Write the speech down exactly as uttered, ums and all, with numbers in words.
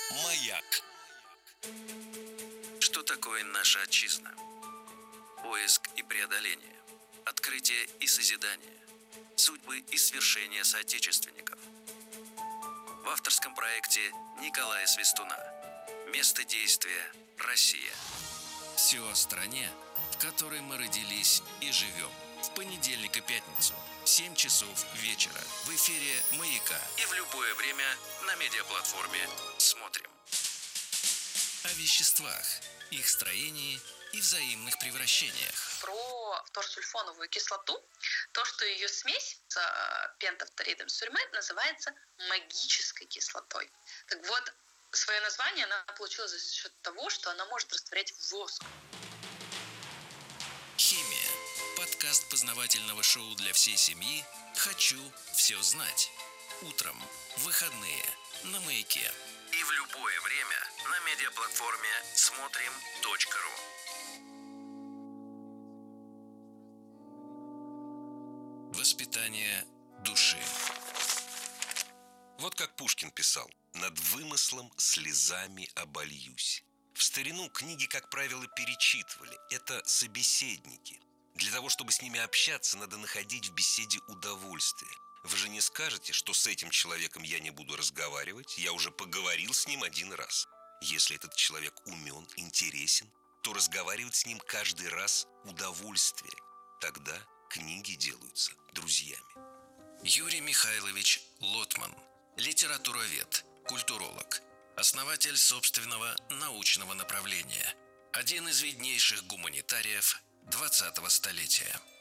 Маяк. Что такое наша отчизна? Поиск и преодоление, открытие и созидание, судьбы и свершения соотечественников. В авторском проекте Николая Свистуна. Место действия – Россия. Все о стране, в которой мы родились и живем. В понедельник и пятницу, семь часов вечера, в эфире «Маяка» и в любое время на медиаплатформе «Смотрим». О веществах, их строении и взаимных превращениях. Про фторсульфоновую кислоту, то, что ее смесь с пентафторидом сурьмы называется магической кислотой. Так вот, свое название она получила за счет того, что она может растворять воск. Химия. Подкаст познавательного шоу для всей семьи «Хочу все знать». Утром, в выходные, на «Маяке». И в любое время на медиаплатформе смотрим точка ру. Воспитание души. Вот как Пушкин писал: «Над вымыслом слезами обольюсь». В старину книги, как правило, перечитывали. Это собеседники. Для того, чтобы с ними общаться, надо находить в беседе удовольствие. Вы же не скажете, что с этим человеком я не буду разговаривать, я уже поговорил с ним один раз. Если этот человек умен, интересен, то разговаривать с ним каждый раз удовольствие. Тогда книги делаются друзьями. Юрий Михайлович Лотман. Литературовед, культуролог, основатель собственного научного направления. Один из виднейших гуманитариев двадцатого столетия.